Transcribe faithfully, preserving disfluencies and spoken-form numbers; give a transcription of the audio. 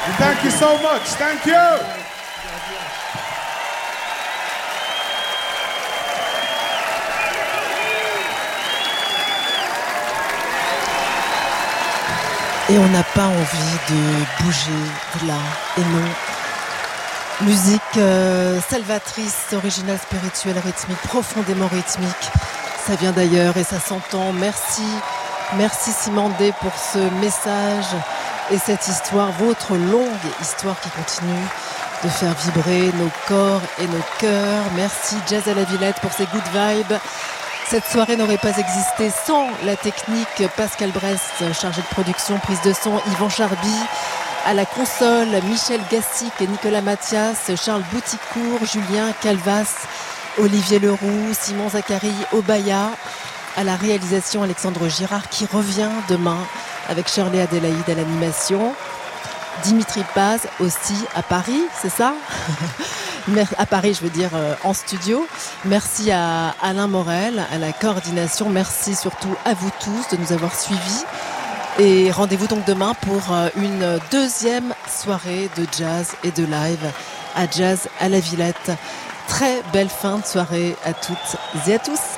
Thank you so much. Thank you. Et on n'a pas envie de bouger de là, et non. Musique euh, salvatrice, originale, spirituelle, rythmique, profondément rythmique. Ça vient d'ailleurs et ça s'entend. Merci, merci Simandé pour ce message et cette histoire, votre longue histoire qui continue de faire vibrer nos corps et nos cœurs. Merci Jazz à la Villette pour ces good vibes. Cette soirée n'aurait pas existé sans la technique. Pascal Brest, chargé de production, prise de son, Yvan Charby, à la console, Michel Gassic et Nicolas Mathias, Charles Bouticourt, Julien Calvas, Olivier Leroux, Simon Zachary, Obaya, à la réalisation, Alexandre Girard qui revient demain avec Shirley Adélaïde à l'animation. Dimitri Paz aussi à Paris, c'est ça ? À Paris, je veux dire euh, en studio. Merci à Alain Morel, à la coordination. Merci surtout à vous tous de nous avoir suivis. Et rendez-vous donc demain pour euh, une deuxième soirée de jazz et de live à Jazz à la Villette. Très belle fin de soirée à toutes et à tous.